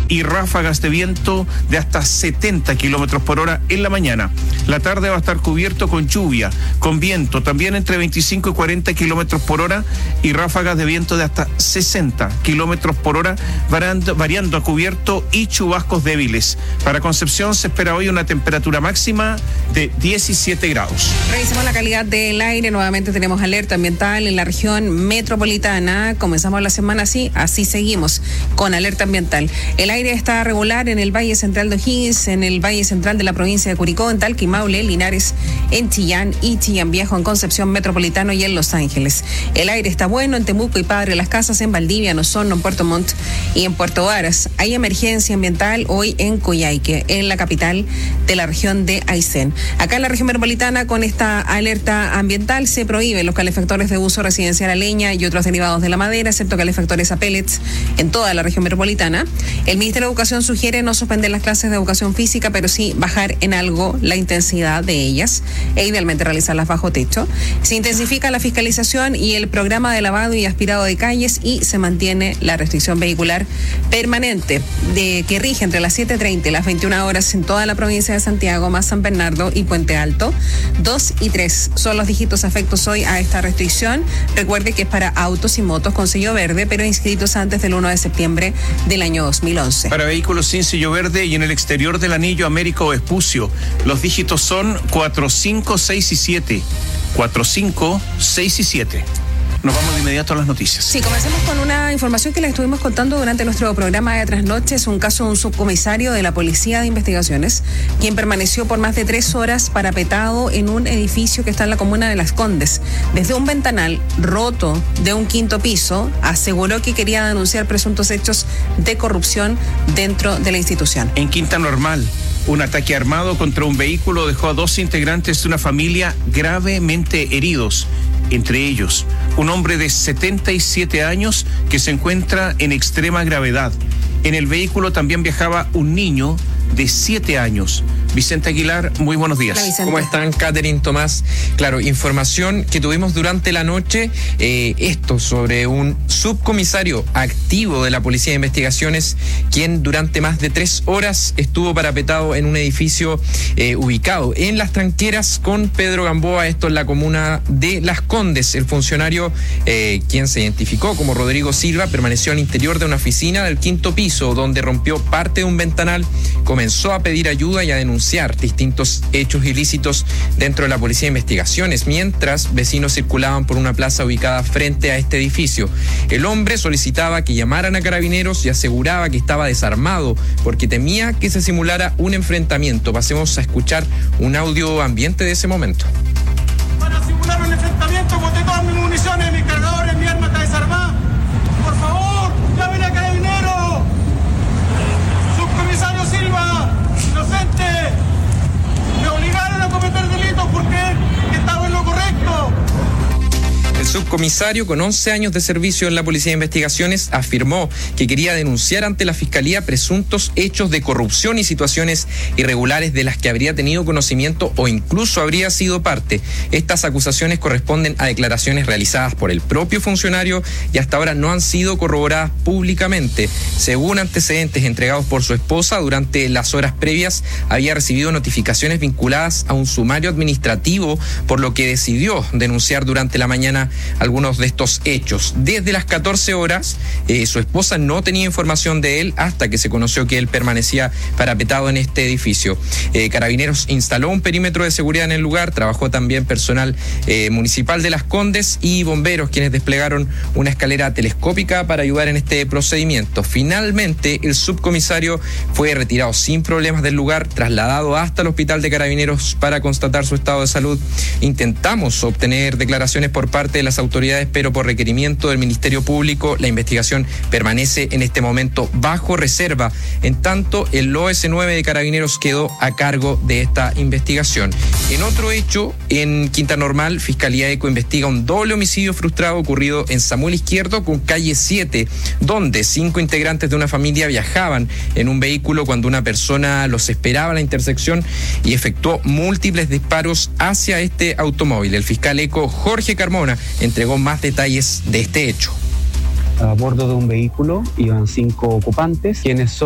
y ráfagas de viento de hasta 70 kilómetros por hora en la mañana. La tarde va a estar cubierto con lluvia, con viento también entre 25 y 40 kilómetros por hora y ráfagas de viento de hasta 60 kilómetros por hora, variando a cubierto y chubascos débiles. Para Concepción se espera hoy una temperatura máxima de 17 grados. Revisamos la calidad del aire. Nuevamente tenemos alerta ambiental en la región metropolitana. Comenzamos la semana así seguimos con alerta ambiental. El aire está regular en el Valle Central de O'Higgins, en el Valle Central de la provincia de Curicó, en Talca y Maule, Linares, en Chillán y Chillán Viejo, en Concepción Metropolitano y en Los Ángeles. El aire está bueno en Temuco y Padre Las Casas, en Valdivia, en Osorno, en Puerto Montt y en Puerto Varas. Hay emergencia ambiental hoy en Coyhaique, en la capital de la región de Aysén. Acá en la región metropolitana, con esta alerta ambiental, se prohíben los calefactores de uso residencial a leña y otros derivados de la madera, excepto calefactores a pellets en toda la región metropolitana. El Ministerio de Educación sugiere no suspender las clases de educación física, pero sí bajar en algo la intensidad de ellas e idealmente realizarlas bajo techo. Se intensifica la fiscalización y el programa de lavado y aspirado de calles y se mantiene la restricción vehicular permanente que rige entre las 7:30 y las 21 horas en toda la provincia de Santiago, más San Bernardo y Puente Alto. 2 y 3 son los dígitos afectos hoy a esta restricción. Recuerde que es para autos y motos con sello verde, pero inscritos antes del 1 de septiembre del año 2011. Para vehículos sin sello verde y en el exterior del anillo Américo Vespucio, los dígitos son 4, 5, 6 y 7. 4, 5, 6 y 7. Nos vamos de inmediato a las noticias. Sí, comencemos con una información que les estuvimos contando durante nuestro programa de trasnoche. Es un caso de un subcomisario de la Policía de Investigaciones, quien permaneció por más de 3 horas parapetado en un edificio que está en la comuna de Las Condes. Desde un ventanal roto de un 5º piso, aseguró que quería denunciar presuntos hechos de corrupción dentro de la institución. En Quinta Normal, un ataque armado contra un vehículo dejó a 2 integrantes de una familia gravemente heridos. Entre ellos, un hombre de 77 años que se encuentra en extrema gravedad. En el vehículo también viajaba un niño de 7 años. Vicente Aguilar, muy buenos días. ¿Cómo están, Catherine, Tomás? Claro, información que tuvimos durante la noche, esto sobre un subcomisario activo de la Policía de Investigaciones, quien durante más de 3 horas estuvo parapetado en un edificio ubicado en Las Tranqueras con Pedro Gamboa, esto en la comuna de Las Condes. El funcionario, quien se identificó como Rodrigo Silva, permaneció al interior de una oficina del 5º piso, donde rompió parte de un ventanal, comenzó a pedir ayuda y a denunciar distintos hechos ilícitos dentro de la Policía de Investigaciones, mientras vecinos circulaban por una plaza ubicada frente a este edificio. El hombre solicitaba que llamaran a carabineros y aseguraba que estaba desarmado porque temía que se simulara un enfrentamiento. Pasemos a escuchar un audio ambiente de ese momento. Para simular un enfrentamiento, boté todas mis municiones, mis cargadores, mi arma está desarmada. Por favor, llamen a carabineros. Subcomisario Silva, inocente. Me obligaron a cometer delitos porque estaba en lo correcto. El subcomisario, con 11 años de servicio en la Policía de Investigaciones, afirmó que quería denunciar ante la Fiscalía presuntos hechos de corrupción y situaciones irregulares de las que habría tenido conocimiento o incluso habría sido parte. Estas acusaciones corresponden a declaraciones realizadas por el propio funcionario y hasta ahora no han sido corroboradas públicamente. Según antecedentes entregados por su esposa, durante las horas previas había recibido notificaciones vinculadas a un sumario administrativo, por lo que decidió denunciar durante la mañana algunos de estos hechos. Desde las 14 horas, su esposa no tenía información de él hasta que se conoció que él permanecía parapetado en este edificio. Carabineros instaló un perímetro de seguridad en el lugar, trabajó también personal municipal de Las Condes y bomberos, quienes desplegaron una escalera telescópica para ayudar en este procedimiento. Finalmente, el subcomisario fue retirado sin problemas del lugar, trasladado hasta el hospital de Carabineros para constatar su estado de salud. Intentamos obtener declaraciones por parte de las autoridades, pero por requerimiento del Ministerio Público, la investigación permanece en este momento bajo reserva. En tanto, el OS9 de Carabineros quedó a cargo de esta investigación. En otro hecho, en Quinta Normal, Fiscalía ECO investiga un doble homicidio frustrado ocurrido en Samuel Izquierdo con calle 7, donde 5 integrantes de una familia viajaban en un vehículo cuando una persona los esperaba a la intersección y efectuó múltiples disparos hacia este automóvil. El fiscal ECO, Jorge Carmona, entregó más detalles de este hecho. A bordo de un vehículo iban 5 ocupantes, quienes